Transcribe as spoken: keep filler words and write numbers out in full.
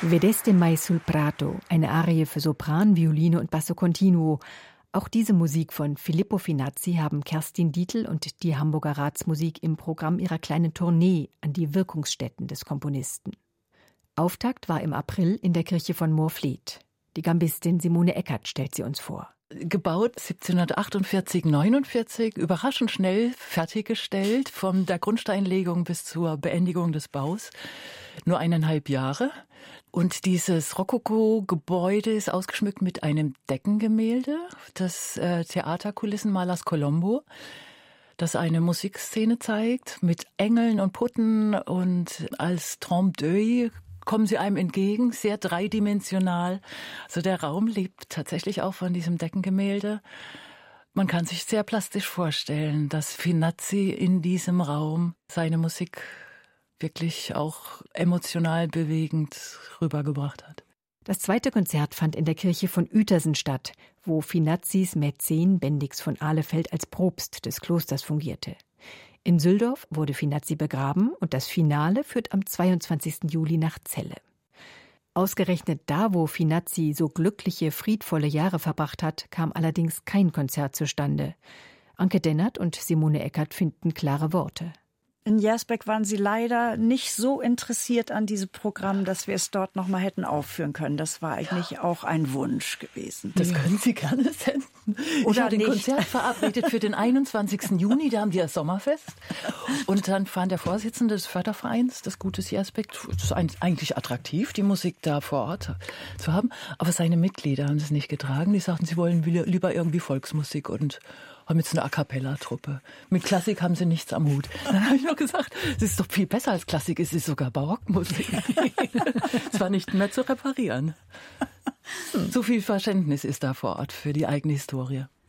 Vedeste mai sul prato, eine Arie für Sopran, Violine und Basso Continuo. Auch diese Musik von Filippo Finazzi haben Kerstin Dietl und die Hamburger Ratsmusik im Programm ihrer kleinen Tournee an die Wirkungsstätten des Komponisten. Auftakt war im April in der Kirche von Moorfleet. Die Gambistin Simone Eckert stellt sie uns vor. Gebaut siebzehnhundertachtundvierzig, neunundvierzig, überraschend schnell fertiggestellt, von der Grundsteinlegung bis zur Beendigung des Baus. Nur eineinhalb Jahre. Und dieses Rokoko-Gebäude ist ausgeschmückt mit einem Deckengemälde des äh, Theaterkulissenmalers Colombo, das eine Musikszene zeigt mit Engeln und Putten, und als trompe d'œil kommen sie einem entgegen, sehr dreidimensional. Also der Raum lebt tatsächlich auch von diesem Deckengemälde. Man kann sich sehr plastisch vorstellen, dass Finazzi in diesem Raum seine Musik wirklich auch emotional bewegend rübergebracht hat. Das zweite Konzert fand in der Kirche von Uetersen statt, wo Finazzis Mäzen Bendix von Ahlefeld als Propst des Klosters fungierte. In Süldorf wurde Finazzi begraben und das Finale führt am zweiundzwanzigsten Juli nach Celle. Ausgerechnet da, wo Finazzi so glückliche, friedvolle Jahre verbracht hat, kam allerdings kein Konzert zustande. Anke Dennert und Simone Eckert finden klare Worte. In Jersbeck waren sie leider nicht so interessiert an diesem Programm, dass wir es dort noch mal hätten aufführen können. Das war eigentlich ja auch ein Wunsch gewesen. Das können Sie gerne senden. Oder ich hatte ein nicht. Konzert verabredet für den einundzwanzigsten Juni, da haben die das Sommerfest. Und dann fand der Vorsitzende des Fördervereins, des Gutes Jersbeck, das ist eigentlich attraktiv, die Musik da vor Ort zu haben. Aber seine Mitglieder haben es nicht getragen. Die sagten, sie wollen lieber irgendwie Volksmusik und haben jetzt eine A-Cappella-Truppe. Mit Klassik haben sie nichts am Hut. Dann habe ich noch gesagt, es ist doch viel besser als Klassik, es ist sogar Barockmusik. Es war nicht mehr zu reparieren. So viel Verständnis ist da vor Ort für die eigene Historie.